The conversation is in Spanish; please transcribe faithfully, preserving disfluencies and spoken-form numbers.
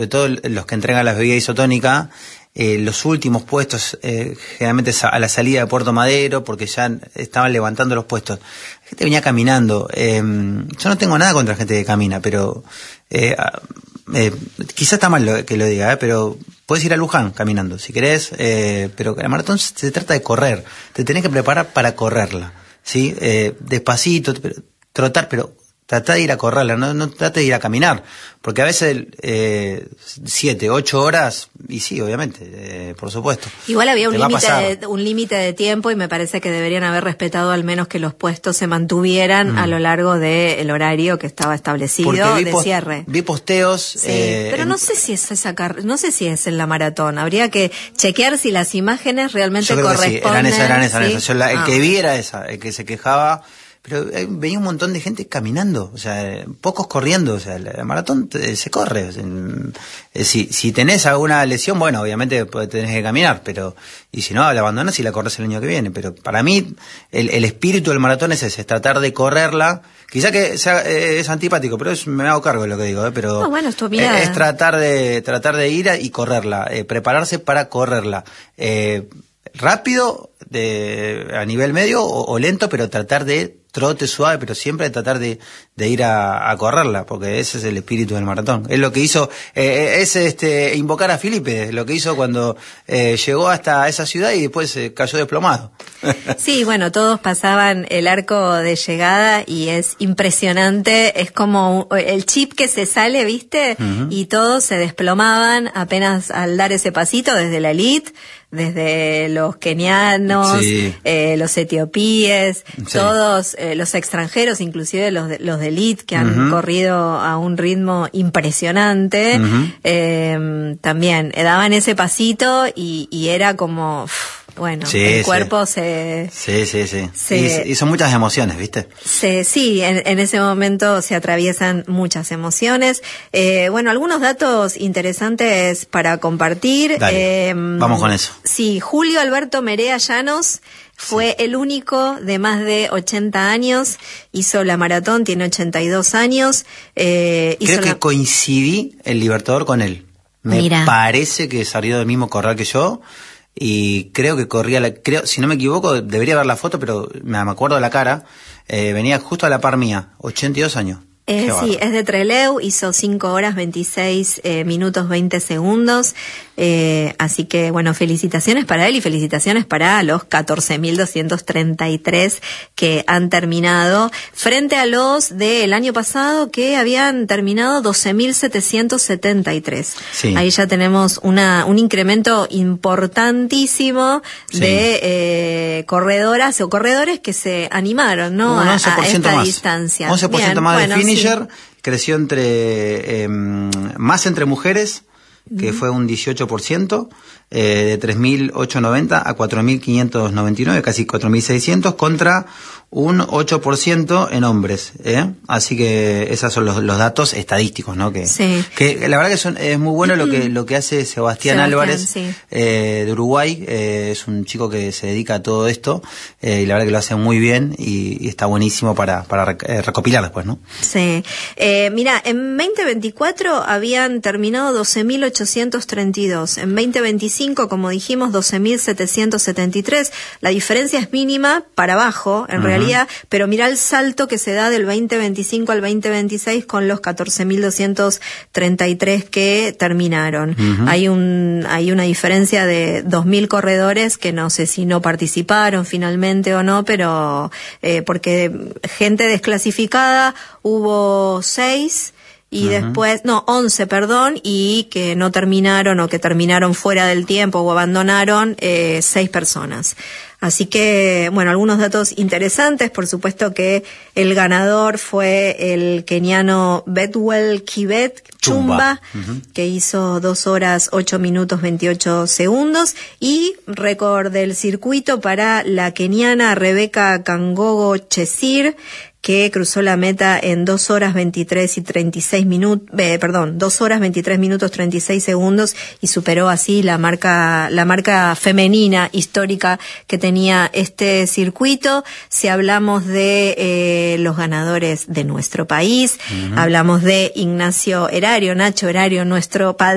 sobre todo los que entregan las bebidas isotónicas, eh, los últimos puestos, eh, generalmente a la salida de Puerto Madero, porque ya estaban levantando los puestos. La gente venía caminando. Eh, yo no tengo nada contra la gente que camina, pero eh, eh, quizás está mal lo, que lo diga, eh, pero puedes ir a Luján caminando, si querés, eh, pero la maratón se trata de correr. Te tenés que preparar para correrla, ¿sí? Eh, despacito, trotar, pero trata de ir a correrla, no, no trate de ir a caminar, porque a veces eh, siete, ocho horas, y sí, obviamente, eh, por supuesto. Igual había un límite de, un límite de tiempo y me parece que deberían haber respetado al menos que los puestos se mantuvieran mm. a lo largo del horario que estaba establecido de post, cierre. Vi posteos. Sí, eh, pero no sé si es esa car no sé si es en la maratón. Habría que chequear si las imágenes realmente corresponden. Sí, eran esas, eran esas, ¿sí? eran esas. Yo la, el ah. que vi era esa, el que se quejaba. Pero eh, venía un montón de gente caminando, o sea, eh, pocos corriendo, o sea, la, la maratón te, se corre. O sea, eh, si, si tenés alguna lesión, bueno, obviamente tenés que caminar, pero, y si no, la abandonás y la corres el año que viene. Pero para mí, el, el espíritu del maratón es ese, es tratar de correrla. Quizá que sea, eh, es antipático, pero es, me hago cargo de lo que digo, eh, pero no, bueno, esto, mira. eh, es tratar de, tratar de ir a, y correrla, eh, prepararse para correrla. Eh, rápido, de, a nivel medio o, o lento, pero tratar de trote suave, pero siempre tratar de, de ir a, a correrla, porque ese es el espíritu del maratón. Es lo que hizo, eh, es este invocar a Felipe, lo que hizo cuando eh, llegó hasta esa ciudad y después eh, cayó desplomado. Sí, bueno, todos pasaban el arco de llegada y es impresionante, es como el chip que se sale, ¿viste? Uh-huh. Y todos se desplomaban apenas al dar ese pasito desde la elite, desde los kenianos, sí. eh, los etiopíes, sí. todos eh, los extranjeros, inclusive los de, los de elite que han uh-huh. corrido a un ritmo impresionante, uh-huh. eh, también eh, daban ese pasito y, y era como... Uff, bueno, sí, el cuerpo sí. se... Sí, sí, sí. Se, y, y son muchas emociones, ¿viste? Se, sí, en, en ese momento se atraviesan muchas emociones. Eh, bueno, algunos datos interesantes para compartir. Dale, eh, vamos con eso. Sí, Julio Alberto Merea Llanos fue sí. el único de más de ochenta años, hizo la maratón, tiene ochenta y dos años. Eh, Creo hizo que la... coincidí el Libertador con él. Me Mira. parece que salió del mismo corral que yo. Y creo que corría, la, creo, si no me equivoco, debería ver la foto, pero me acuerdo de la cara, eh, venía justo a la par mía, ochenta y dos años. Eh, sí, es de Trelew, hizo cinco horas veintiséis eh, minutos veinte segundos, eh, así que bueno, felicitaciones para él y felicitaciones para los catorce mil doscientos treinta y tres que han terminado, frente a los del año pasado que habían terminado doce mil setecientos setenta y tres. Sí. Ahí ya tenemos una un incremento importantísimo sí. de eh, corredoras o corredores que se animaron, ¿no? Un once por ciento a, a esta más. distancia. once por ciento Bien, más bueno, de finish. Sí. Creció entre eh, más entre mujeres, que uh-huh. fue un dieciocho por ciento, eh, de tres mil ochocientos noventa a cuatro mil quinientos noventa y nueve, casi cuatro mil seiscientos, contra un ocho por ciento en hombres, ¿eh? Así que esos son los, los datos estadísticos, ¿no? Que, sí. que la verdad que son, es muy bueno lo que lo que hace Sebastián, Sebastián Álvarez, sí. eh, de Uruguay, eh, es un chico que se dedica a todo esto, eh, y la verdad que lo hace muy bien y, y está buenísimo para, para recopilar después, ¿no? Sí. Eh, mira, en veinte veinticuatro habían terminado doce mil ochocientos treinta y dos, en veinte veinticinco, como dijimos, doce mil setecientos setenta y tres, la diferencia es mínima para abajo, en uh-huh. realidad, pero mira el salto que se da del veinte veinticinco al veinte veintiséis con los catorce mil doscientos treinta y tres que terminaron. Uh-huh. Hay un hay una diferencia de dos mil corredores que no sé si no participaron finalmente o no, pero eh, porque gente desclasificada hubo seis y uh-huh. después, no, once, perdón, y que no terminaron o que terminaron fuera del tiempo o abandonaron eh, seis personas. Así que, bueno, algunos datos interesantes. Por supuesto que el ganador fue el keniano Bethuel Kibet Chumba, Chumba uh-huh. que hizo dos horas ocho minutos veintiocho segundos, y récord del circuito para la keniana Rebecca Kangogo Chesir, que cruzó la meta en dos horas veintitrés y treinta y seis minutos, eh, perdón, dos horas veintitrés minutos treinta y seis segundos y superó así la marca, la marca femenina histórica que tenía este circuito. Si hablamos de eh, los ganadores de nuestro país, uh-huh. hablamos de Ignacio Erario, Nacho Erario, nuestro padre.